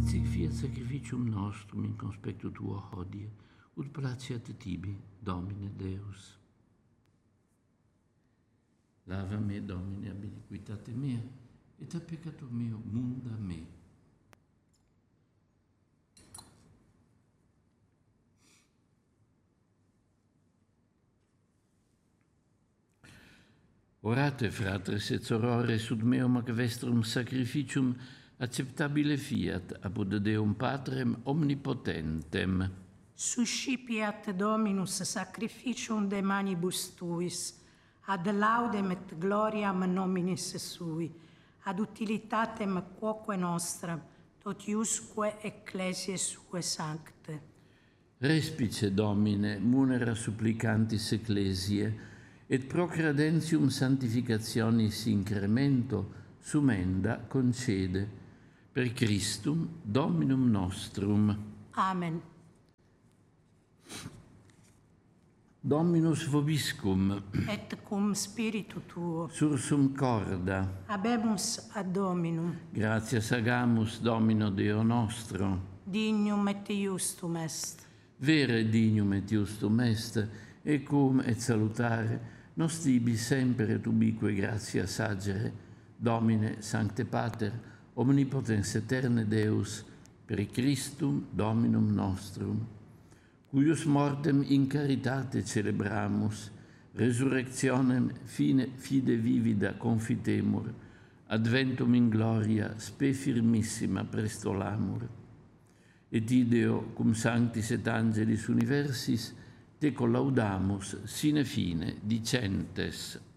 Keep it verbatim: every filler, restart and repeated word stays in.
sic fiat sacrificium nostrum in conspectu tuo hodie, ut placeat tibi, Domine Deus. Lava me, Domine, ab iniquitate mea, et a peccato meo munda me. Orate, fratres et sorores, ut meum ac vestrum sacrificium acceptabile fiat, apud Deum Patrem omnipotentem. Suscipiat Dominus sacrificium de manibus tuis, ad laudem et gloriam nominis sui, ad utilitatem quoque nostram, totiusque ecclesiae sue sancte. Respice, Domine, munera supplicantis ecclesiae, et pro credentium sanctificationis incremento sumenda concede, per Christum Dominum nostrum. Amen. Dominus vobiscum, Et cum spiritu tuo, sursum corda, habemus ad Dominum, gratias agamus, Domino Deo nostro. dignum et iustum est. Vere dignum et iustum est, e cum et salutare, nos tibi semper et ubique gratia sagere, Domine Sancte Pater, omnipotens eterne Deus, per Christum Dominum nostrum, cuius mortem in caritate celebramus, resurrectionem fine fide vivida confitemur, adventum in gloria spe firmissima prestolamur. Et ideo, cum sanctis et angelis universis, te collaudamus sine fine dicentes.